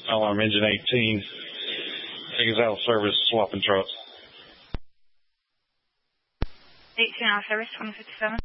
Alarm engine 18. Take us out of service, swapping trucks. 18 out of service, 2057.